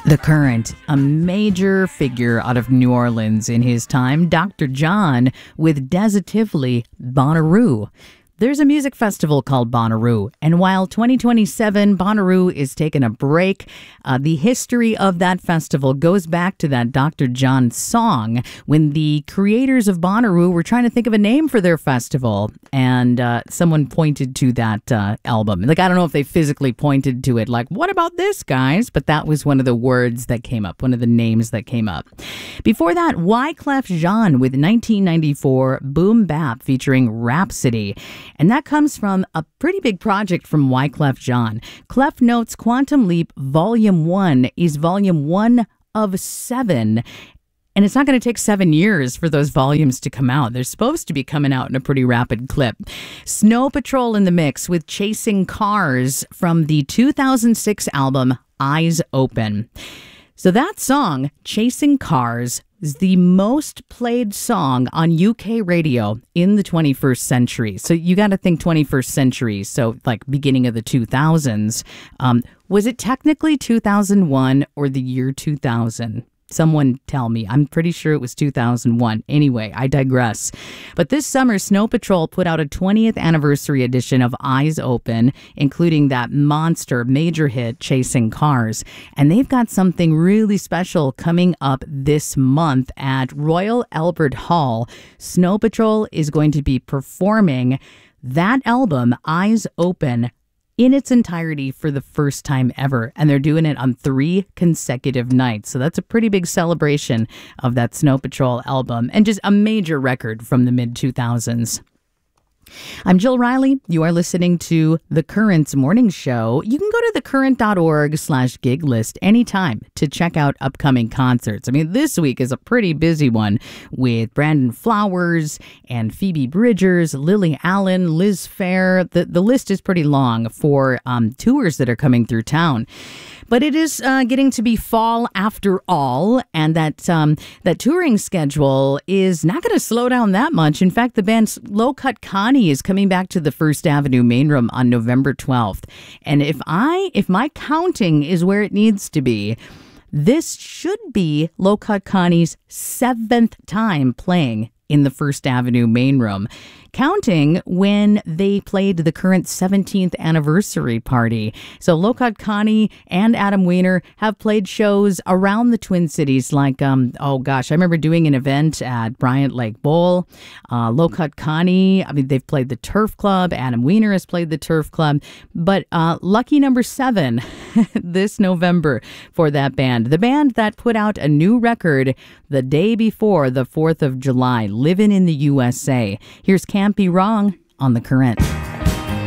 The Current, a major figure out of New Orleans in his time, Dr. John with Desitively Bonnaroo. There's a music festival called Bonnaroo, and while 2027 Bonnaroo is taking a break, the history of that festival goes back to that Dr. John song when the creators of Bonnaroo were trying to think of a name for their festival, and someone pointed to that album. Like, I don't know if they physically pointed to it, like, what about this, guys? But that was one of the words that came up, one of the names that came up. Before that, Wyclef Jean with 1994 Boom Bap featuring Rhapsody. And that comes from a pretty big project from Wyclef Jean. Clef Notes Quantum Leap Volume 1 is Volume 1 of 7. And it's not going to take 7 years for those volumes to come out. They're supposed to be coming out in a pretty rapid clip. Snow Patrol in the mix with Chasing Cars from the 2006 album Eyes Open. So that song, Chasing Cars, is the most played song on UK radio in the 21st century. So you got to think 21st century, so like beginning of the 2000s. Was it technically 2001 or the year 2000? Someone tell me. I'm pretty sure it was 2001. Anyway, I digress. But this summer, Snow Patrol put out a 20th anniversary edition of Eyes Open, including that monster major hit, Chasing Cars. And they've got something really special coming up this month at Royal Albert Hall. Snow Patrol is going to be performing that album, Eyes Open, in its entirety for the first time ever. And they're doing it on 3 consecutive nights. So that's a pretty big celebration of that Snow Patrol album and just a major record from the mid-2000s. I'm Jill Riley. You are listening to The Current's Morning Show. You can go to thecurrent.org/gig list anytime to check out upcoming concerts. I mean, this week is a pretty busy one with Brandon Flowers and Phoebe Bridgers, Lily Allen, Liz Phair. The list is pretty long for tours that are coming through town. But it is getting to be fall after all, and that touring schedule is not going to slow down that much. In fact, the band Low Cut Connie is coming back to the First Avenue Main Room on November 12th. And if my counting is where it needs to be, this should be Low Cut Connie's 7th time playing in the First Avenue Main Room, counting when they played the Current 17th anniversary party. So Low Cut Connie and Adam Weiner have played shows around the Twin Cities, like, I remember doing an event at Bryant Lake Bowl. Low Cut Connie, they've played the Turf Club. Adam Weiner has played the Turf Club. But lucky number 7 this November for that band. The band that put out a new record the day before the 4th of July, Living in the USA. Here's Can't Be Wrong on The Current.